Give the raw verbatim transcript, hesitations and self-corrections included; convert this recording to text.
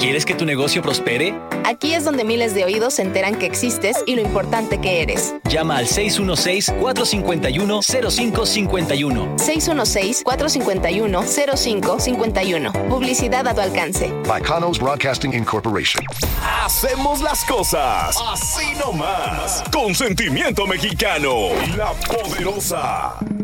¿Quieres que tu negocio prospere? Aquí es donde miles de oídos se enteran que existes y lo importante que eres. Llama al seis uno seis, cuatro cinco uno, cero cinco cinco uno. seis uno seis, cuatro cinco uno, cero cinco cinco uno. Publicidad a tu alcance. Bacanos Broadcasting Incorporation. Hacemos las cosas así nomás. Con sentimiento mexicano. La Poderosa.